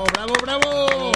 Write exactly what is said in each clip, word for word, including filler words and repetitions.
¡Bravo, bravo, bravo!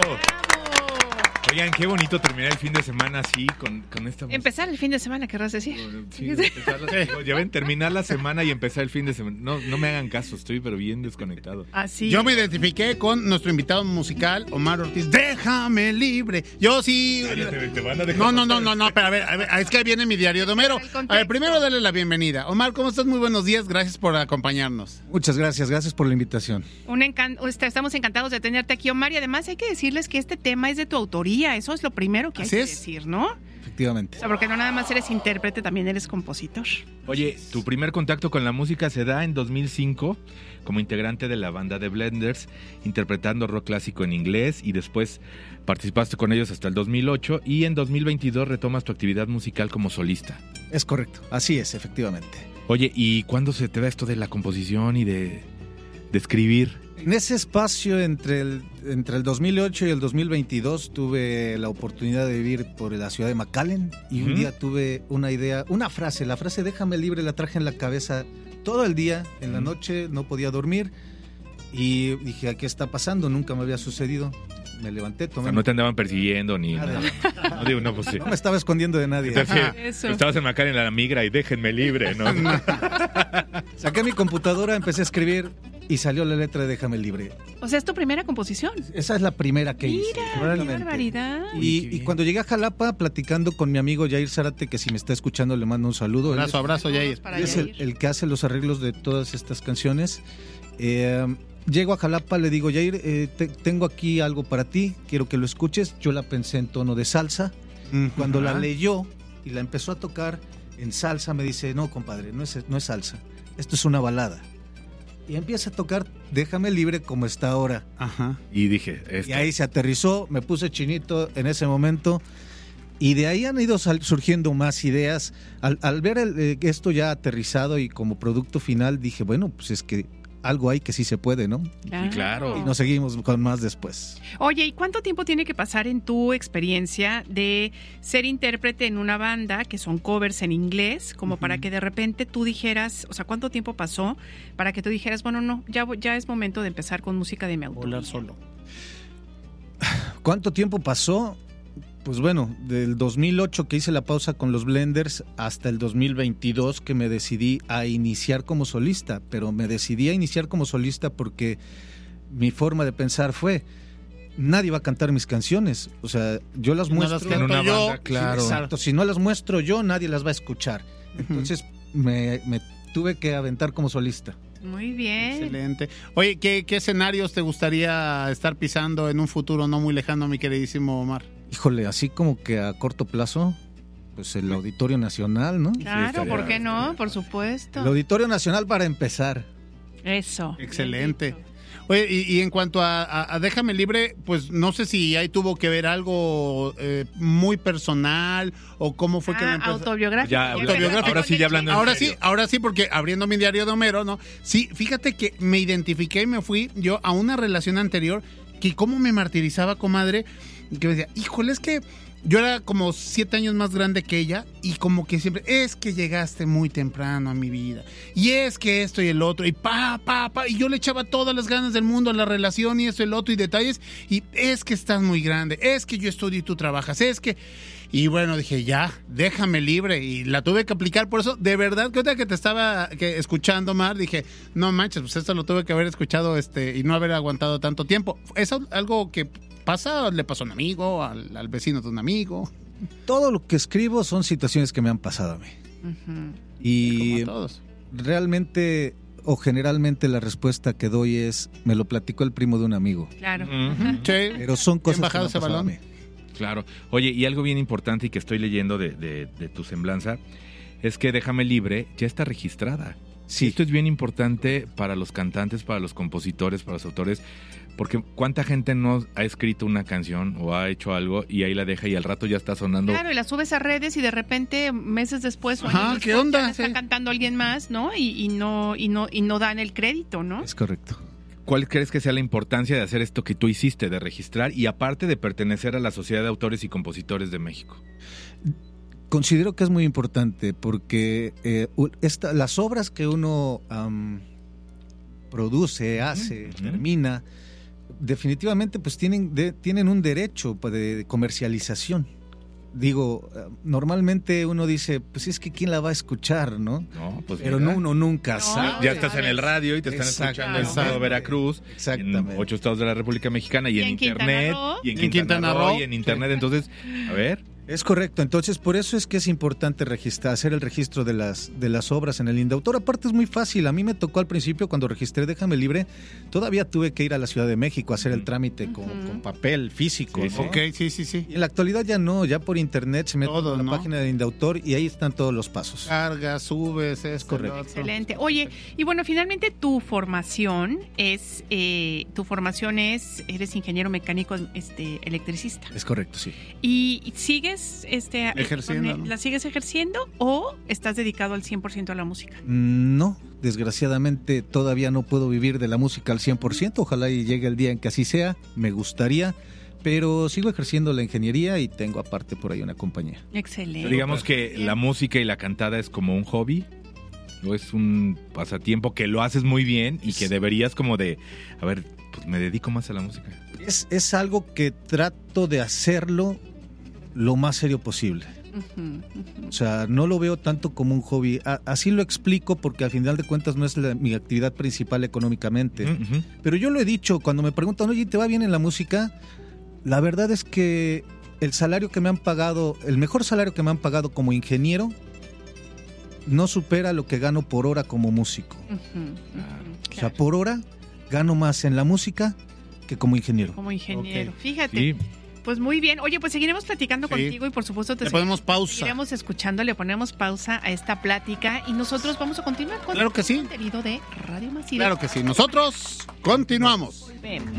Oigan, qué bonito terminar el fin de semana así, con, con esta música. Empezar el fin de semana, querrás decir. Sí, empezar la, digo, ya ven, terminar la semana y empezar el fin de semana. No, no me hagan caso, estoy pero bien desconectado. Así. Yo me identifiqué con nuestro invitado musical, Omar Ortiz. ¡Déjame libre! Yo sí... Cállate, te van a dejar No, no, no, no, no, pero a ver, a ver, es que ahí viene mi diario de Homero. A ver, primero dale la bienvenida. Omar, ¿cómo estás? Muy buenos días, gracias por acompañarnos. Muchas gracias, gracias por la invitación. Un encan- Estamos encantados de tenerte aquí, Omar, y además hay que decirles que este tema es de tu autoría, eso es lo primero que hay Así que es. decir, ¿no? Efectivamente. O sea, porque no nada más eres intérprete, también eres compositor. Oye, tu primer contacto con la música se da en dos mil cinco como integrante de la banda de Blenders, interpretando rock clásico en inglés, y después participaste con ellos hasta el dos mil ocho, y en dos mil veintidós retomas tu actividad musical como solista. Es correcto, así es, efectivamente. Oye, ¿y cuándo se te da esto de la composición y de, de escribir? En ese espacio entre el, entre el dos mil ocho y el dos mil veintidós tuve la oportunidad de vivir por la ciudad de McAllen, y un Ujú. día tuve una idea, una frase, la frase déjame libre la traje en la cabeza todo el día, en la Ujú. noche no podía dormir y dije, ¿qué está pasando? Nunca me había sucedido. Me levanté, O tomé... sea, no te andaban persiguiendo ni Nada. nada. No digo, no, pues sí. No me estaba escondiendo de nadie. Entonces, Ajá. Eso. estabas en Macar en la migra y déjenme libre, ¿no? Saqué mi computadora, empecé a escribir y salió la letra de Déjame libre. O sea, es tu primera composición. Esa es la primera que hice. Mira, qué realmente. barbaridad. Uy, qué Y, bien. y cuando llegué a Jalapa, platicando con mi amigo Yair Zárate, que si me está escuchando le mando un saludo. Él Abrazo, abrazo, Yair. Para Él es el, Yair. el que hace los arreglos de todas estas canciones. Eh, llego a Jalapa, le digo, Yair, eh, te- tengo aquí algo para ti, quiero que lo escuches. Yo la pensé en tono de salsa. Cuando la Ajá. leyó y la empezó a tocar en salsa, me dice, no, compadre, no es, no es salsa, esto es una balada. Y empieza a tocar Déjame libre como está ahora. Ajá. Y dije, Y esto. ahí se aterrizó, me puse chinito en ese momento. Y de ahí han ido sal- surgiendo más ideas. Al, al ver el, eh, esto ya aterrizado y como producto final, dije, bueno, pues es que algo hay que sí se puede, ¿no? Sí, claro. Y nos seguimos con más después. Oye, ¿y cuánto tiempo tiene que pasar en tu experiencia de ser intérprete en una banda que son covers en inglés, como para que de repente tú dijeras, o sea, cuánto tiempo pasó para que tú dijeras, bueno, no, ya, voy- ya es momento de empezar con música de mi autoría? Volar solo. ¿Cuánto tiempo pasó? Pues bueno, del dos mil ocho que hice la pausa con los Blenders hasta el dos mil veintidós que me decidí a iniciar como solista, pero me decidí a iniciar como solista porque mi forma de pensar fue, nadie va a cantar mis canciones, o sea, yo las No muestro las canto en una yo. banda, claro. Exacto, si no las muestro yo, nadie las va a escuchar. Entonces me, me tuve que aventar como solista. Muy bien. Excelente. Oye, ¿qué, ¿qué escenarios te gustaría estar pisando en un futuro no muy lejano, mi queridísimo Omar? Híjole, así como que a corto plazo, pues el Auditorio Nacional, ¿no? Claro, estaría- ¿por qué no? estaría- Por supuesto. El Auditorio Nacional para empezar. Eso. Excelente. Bendito. Oye, y, y en cuanto a, a- a Déjame libre, pues no sé si ahí tuvo que ver algo eh, muy personal o cómo fue que Ah, la empezó- autobiográfico. Ya, empezó autobiográfico. ahora sí, ya hablando en Ahora serio. sí, ahora sí, porque abriendo mi diario de Homero, ¿no? Sí, fíjate que me identifiqué y me fui yo a una relación anterior que cómo me martirizaba, comadre, que me decía, híjole, es que yo era como siete años más grande que ella y como que siempre, es que llegaste muy temprano a mi vida y es que esto y el otro y pa, pa, pa, y yo le echaba todas las ganas del mundo a la relación y esto y el otro y detalles y es que estás muy grande, es que yo estudio y tú trabajas, es que... Y bueno, dije, ya, déjame libre. Y la tuve que aplicar. Por eso, de verdad, que ahorita que te estaba que, escuchando, Mar, dije, no manches, pues esto lo tuve que haber escuchado este y no haber aguantado tanto tiempo. ¿Es algo que pasa? ¿Le pasó a un amigo? ¿Al, al vecino de un amigo? Todo lo que escribo son situaciones que me han pasado a mí. Ujú. Y Como a todos. realmente o generalmente la respuesta que doy es, me lo platicó el primo de un amigo. Claro. Ujú. Sí. Pero son cosas que me bajado han ese pasado a balón? mí. Claro. Oye, y algo bien importante y que estoy leyendo de, de- de tu semblanza es que Déjame libre ya está registrada. Sí. Esto es bien importante para los cantantes, para los compositores, para los autores, porque cuánta gente no ha escrito una canción o ha hecho algo y ahí la deja y al rato ya está sonando. Claro, y la subes a redes y de repente meses después o Ajá, años ¿qué después, onda? ya la está Sí. cantando alguien más, ¿no? Y, y no y no y no dan el crédito, ¿no? Es correcto. ¿Cuál crees que sea la importancia de hacer esto que tú hiciste, de registrar y aparte de pertenecer a la Sociedad de Autores y Compositores de México? Considero que es muy importante porque eh, u- esta, las obras que uno am, produce, hace, Ujú. termina, definitivamente pues tienen, de, tienen un derecho de comercialización. Digo, normalmente uno dice, pues es que ¿quién la va a escuchar, no? No, pues Pero mira, no, uno nunca No, sabe. ya estás en el radio y te están Exacto, escuchando en exacto. todo Veracruz, Exactamente. en ocho estados de la República Mexicana y, Y en, en Quintana internet, Roo. y en Y en Quintana, Quintana Roo, Roo. y en internet. Entonces, a ver, Es correcto, entonces por eso es que es importante registrar, hacer el registro de las, de las obras en el Indautor. Aparte es muy fácil, a mí me tocó al principio cuando registré Déjame Libre, todavía tuve que ir a la Ciudad de México a hacer el trámite con, Ujú. con papel físico, Sí, ¿no? sí. Ok, sí, sí, sí. Y en la actualidad ya no, ya por internet se mete Todo, a la ¿no? página del Indautor y ahí están todos los pasos. Cargas, subes, es correcto. Excelente. Oye, y bueno, finalmente tu formación es, eh, tu formación es, eres ingeniero mecánico, este, electricista. Es correcto, sí. ¿Y sigues, este, Ejerciendo, con- ¿no? la sigues ejerciendo o estás dedicado al cien por ciento a la música? Mm, No, desgraciadamente todavía no puedo vivir de la música al cien por ciento, ojalá y llegue el día en que así sea, me gustaría, pero sigo ejerciendo la ingeniería y tengo aparte por ahí una compañía. Excelente. digamos que Bien. la música y la cantada es como un hobby o es un pasatiempo que lo haces muy bien y que deberías como de, a ver, pues me dedico más a la música. Es, es algo que trato de hacerlo lo más serio posible. Ujú, ujú. O sea, no lo veo tanto como un hobby. A- así lo explico porque al final de cuentas no es la- mi actividad principal económicamente. Ujú, ujú. Pero yo lo he dicho, cuando me preguntan, oye, ¿te va bien en la música? La verdad es que el salario que me han pagado, el mejor salario que me han pagado como ingeniero, no supera lo que gano por hora como músico. Ujú, ujú, O sea, claro. por hora gano más en la música que como ingeniero. Como ingeniero. Ok. Fíjate. Sí, Pues muy bien. Oye, pues seguiremos platicando Sí. contigo y por supuesto te Le ponemos pausa. seguiremos escuchando, le ponemos pausa a esta plática y nosotros vamos a continuar con Claro que sí. el contenido de Radio Masiva. Claro que sí. Nosotros continuamos. Volvemos.